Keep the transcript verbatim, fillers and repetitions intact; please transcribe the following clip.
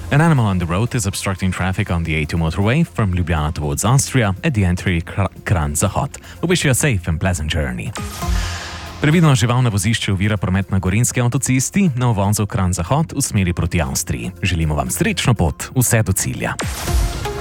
An animal on the road is obstructing traffic on the A two motorway from Ljubljana towards Austria at the entry Kranj Zahod. We wish you a safe and pleasant journey. Previdno živalno vozišče ovira promet na Gorenjski avtocesti na uvozu Kranj Zahod v smeri proti Avstriji. Želimo vam srečno pot, vse do cilja.